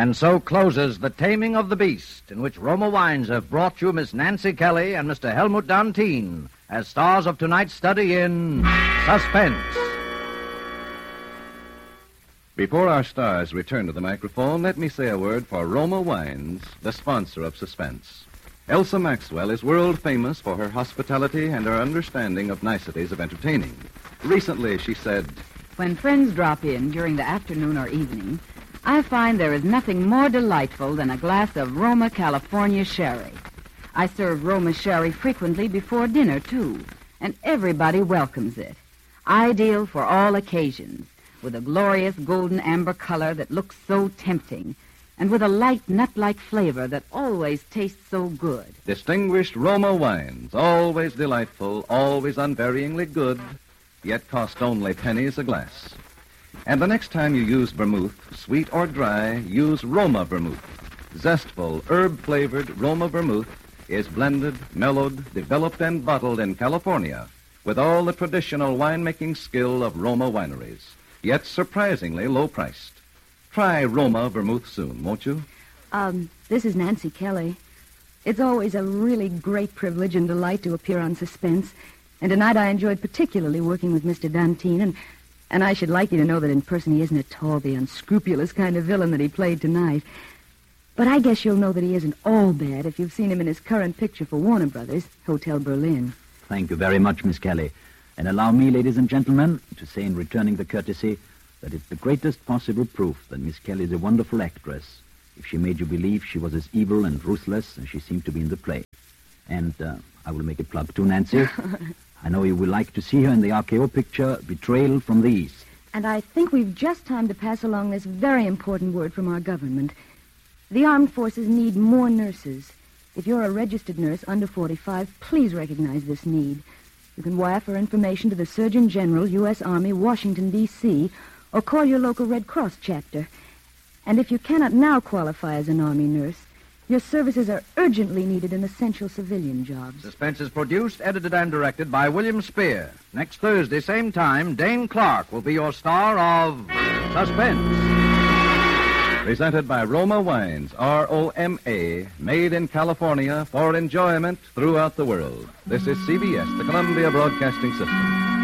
And so closes The Taming of the Beast, in which Roma Wines have brought you Miss Nancy Kelly and Mr. Helmut Dantine as stars of tonight's study in Suspense. Before our stars return to the microphone, let me say a word for Roma Wines, the sponsor of Suspense. Elsa Maxwell is world famous for her hospitality and her understanding of niceties of entertaining. Recently, she said, "When friends drop in during the afternoon or evening, I find there is nothing more delightful than a glass of Roma California sherry. I serve Roma sherry frequently before dinner, too, and everybody welcomes it. Ideal for all occasions, with a glorious golden amber color that looks so tempting, and with a light nut-like flavor that always tastes so good." Distinguished Roma Wines, always delightful, always unvaryingly good, yet cost only pennies a glass. And the next time you use vermouth, sweet or dry, use Roma vermouth. Zestful, herb-flavored Roma vermouth is blended, mellowed, developed, and bottled in California with all the traditional winemaking skill of Roma wineries, yet surprisingly low-priced. Try Roma vermouth soon, won't you? This is Nancy Kelly. It's always a really great privilege and delight to appear on Suspense, and tonight I enjoyed particularly working with Mr. Dantine, and I should like you to know that in person he isn't at all the unscrupulous kind of villain that he played tonight. But I guess you'll know that he isn't all bad if you've seen him in his current picture for Warner Brothers, Hotel Berlin. Thank you very much, Miss Kelly. And allow me, ladies and gentlemen, to say in returning the courtesy that it's the greatest possible proof that Miss Kelly is a wonderful actress if she made you believe she was as evil and ruthless as she seemed to be in the play. And I will make a plug too, Nancy. I know you will like to see her in the RKO picture, Betrayal from the East. And I think we've just time to pass along this very important word from our government. The armed forces need more nurses. If you're a registered nurse under 45, please recognize this need. You can wire for information to the Surgeon General, U.S. Army, Washington, D.C., or call your local Red Cross chapter. And if you cannot now qualify as an Army nurse, your services are urgently needed in essential civilian jobs. Suspense is produced, edited, and directed by William Spear. Next Thursday, same time, Dane Clark will be your star of Suspense. Presented by Roma Wines, R-O-M-A, made in California for enjoyment throughout the world. This is CBS, the Columbia Broadcasting System.